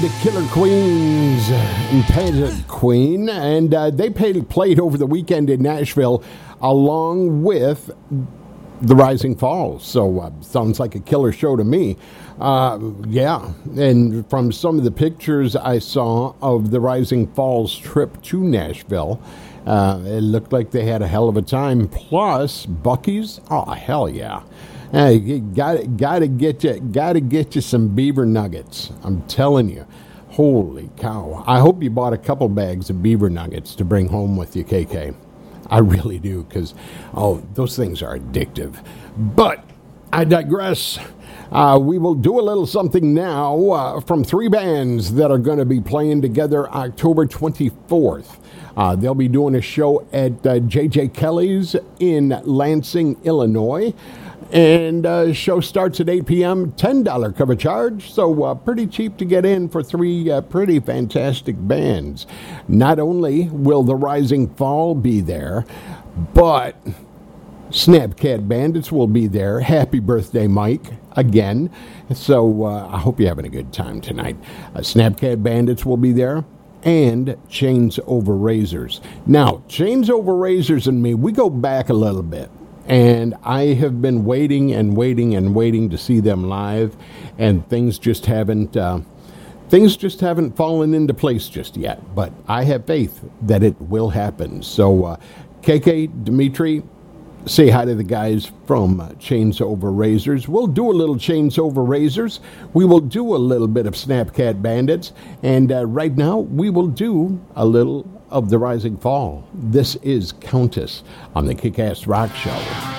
The Killer Queens and Pageant Queen, and they played over the weekend in Nashville along with the Rising Falls. So sounds like a killer show to me. Yeah, and from some of the pictures I saw of the Rising Falls trip to Nashville, it looked like they had a hell of a time. Plus, Buc-ee's, oh hell yeah! You gotta get you some beaver nuggets. I'm telling you, holy cow! I hope you bought a couple bags of beaver nuggets to bring home with you, KK. I really do, because those things are addictive. But I digress. We will do a little something now from three bands that are going to be playing together October 24th. They'll be doing a show at J.J. Kelly's in Lansing, Illinois. And show starts at 8 p.m., $10 cover charge, so pretty cheap to get in for three pretty fantastic bands. Not only will the Rising Fall be there, but Snapcat Bandits will be there. Happy birthday, Mike, again. So I hope you're having a good time tonight. Snapcat Bandits will be there. And Chains Over Razors. Now, Chains Over Razors and me, we go back a little bit. And I have been waiting to see them live, and things just haven't fallen into place just yet. But I have faith that it will happen. So, KK, Dimitri, say hi to the guys from Chains Over Razors. We'll do a little Chains Over Razors. We will do a little bit of Snapcat Bandits, and right now we will do a little of the Rising Fall. This is Countess on the Kick-Ass Rock Show.